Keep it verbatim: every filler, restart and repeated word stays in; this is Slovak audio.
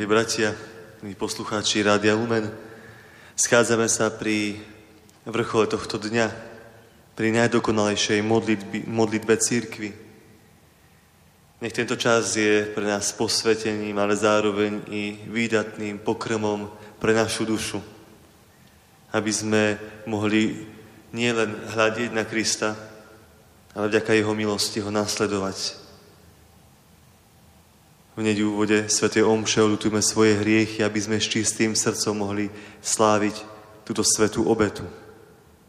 Drahí bratia, milí poslucháči Rádia Lumen, schádzame sa pri vrchole tohto dňa, pri najdokonalejšej modlitbe, modlitbe cirkvi. Nech tento čas je pre nás posvetením, ale zároveň i výdatným pokrmom pre našu dušu, aby sme mohli nielen hľadiť na Krista, ale vďaka jeho milosti ho nasledovať. V hneď úvode svätej omše odľutujme svoje hriechy, aby sme s čistým srdcom mohli sláviť túto svätú obetu.